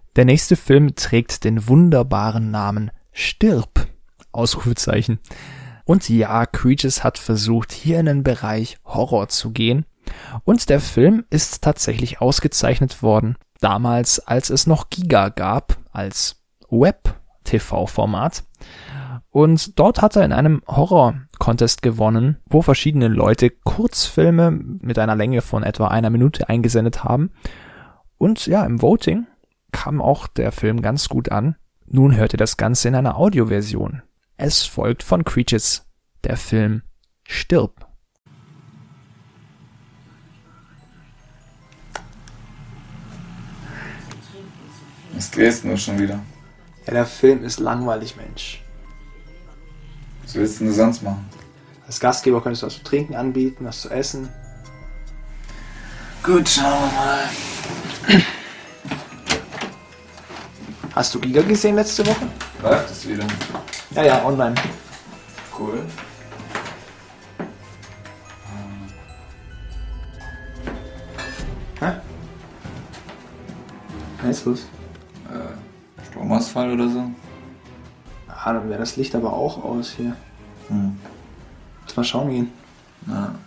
Der nächste Film trägt den wunderbaren Namen Stirb! Ausrufezeichen. Und ja, Creatures hat versucht, hier in den Bereich Horror zu gehen. Und der Film ist tatsächlich ausgezeichnet worden, damals als es noch Giga gab, als Web-TV-Format. Und dort hat er in einem Horror-Contest gewonnen, wo verschiedene Leute Kurzfilme mit einer Länge von etwa 1 Minute eingesendet haben. Und ja, im Voting kam auch der Film ganz gut an. Nun hört ihr das Ganze in einer Audioversion. Es folgt von Creatures der Film Stirb! Was drehst du schon wieder? Ja, der Film ist langweilig, Mensch. Was willst du sonst machen? Als Gastgeber könntest du was zu trinken anbieten, was zu essen. Gut, schauen wir mal. Hast du Giga gesehen letzte Woche? Läuft es wieder? Ja, online. Cool. Hä? Was ist los? Stromausfall oder so? Ah, dann wäre das Licht aber auch aus hier. Lass mal schauen gehen. Na,